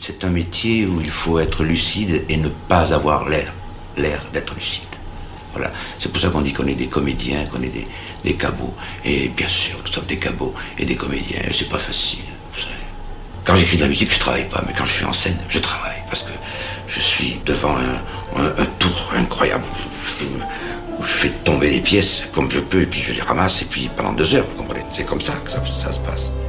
C'est un métier où il faut être lucide et ne pas avoir l'air d'être lucide. Voilà. C'est pour ça qu'on dit qu'on est des comédiens, qu'on est des cabots. Et bien sûr, nous sommes des cabots et des comédiens. Et c'est pas facile, vous savez. Quand j'écris de la musique, je travaille pas. Mais quand je suis en scène, je travaille. Parce que je suis devant un tour incroyable. Où je fais tomber les pièces comme je peux. Et puis je les ramasse. Et puis pendant 2 heures, vous comprenez. C'est comme ça que ça se passe.